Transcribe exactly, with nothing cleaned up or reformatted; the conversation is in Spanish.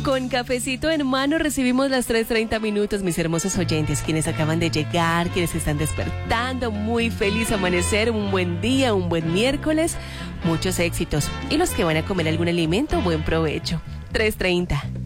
Con cafecito en mano recibimos las tres treinta minutos, mis hermosos oyentes, quienes acaban de llegar, quienes están despertando. Muy feliz amanecer, un buen día, un buen miércoles, muchos éxitos. Y los que van a comer algún alimento, buen provecho. tres treinta.